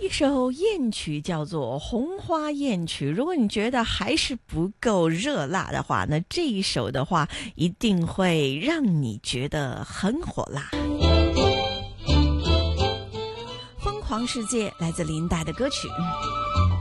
一首艳曲叫做《红花艳曲》，如果你觉得还是不够热辣的话，那这一首的话一定会让你觉得很火辣。疯狂世界来自林黛的歌曲。